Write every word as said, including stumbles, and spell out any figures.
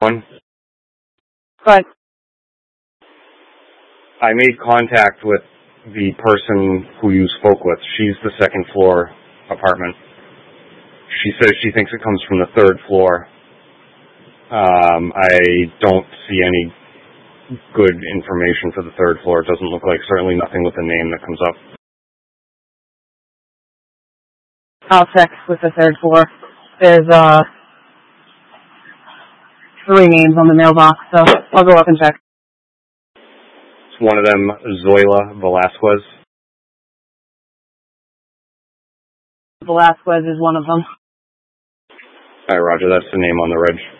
One. But I made contact with the person who you spoke with. She's the second floor apartment. She says she thinks it comes from the third floor. Um, I don't see any good information for the third floor. It doesn't look like, certainly nothing with a name that comes up. I'll check with the third floor. There's, uh, three names on the mailbox, so I'll go up and check. It's one of them, Zoila Velasquez. Velasquez is one of them. All right, Roger, that's the name on the reg.